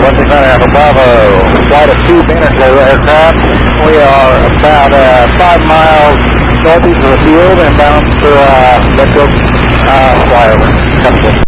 London Alpha Bravo, flight of 2 Vanderclare aircraft. We are about 5 miles northeast of the field and bound for Redfield flyover.